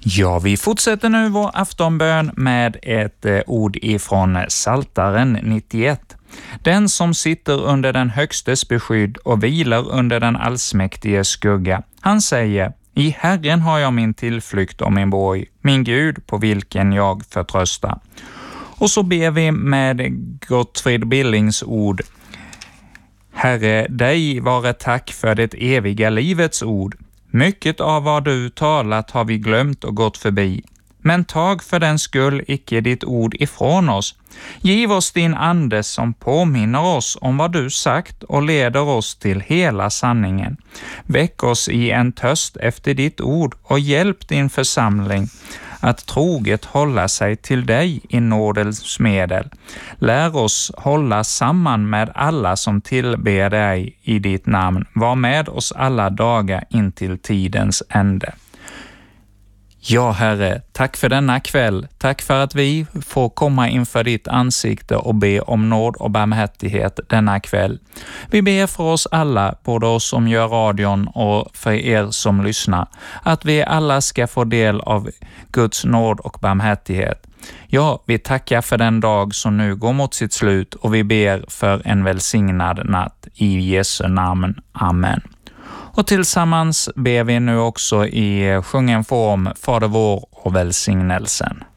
Ja, vi fortsätter nu vår aftonbön med ett ord ifrån Psaltaren 91. Den som sitter under den högstes beskydd och vilar under den allsmäktiges skugga. Han säger: I Herren har jag min tillflykt och min borg, min Gud på vilken jag förtröstar. Och så ber vi med Gottfrid Billings ord: Herre, dig vare tack för det eviga livets ord. Mycket av vad du talat har vi glömt och gått förbi. Men tag för den skull icke ditt ord ifrån oss. Giv oss din ande som påminner oss om vad du sagt och leder oss till hela sanningen. Väck oss i en törst efter ditt ord och hjälp din församling att troget hålla sig till dig i nådens medel. Lär oss hålla samman med alla som tillber dig i ditt namn. Var med oss alla dagar in till tidens ände. Ja, Herre, tack för denna kväll. Tack för att vi får komma inför ditt ansikte och be om nåd och barmhärtighet denna kväll. Vi ber för oss alla, både oss som gör radion och för er som lyssnar, att vi alla ska få del av Guds nåd och barmhärtighet. Ja, vi tackar för den dag som nu går mot sitt slut och vi ber för en välsignad natt. I Jesu namn. Amen. Och tillsammans ber vi nu också i sjungen form Fader vår och välsignelsen.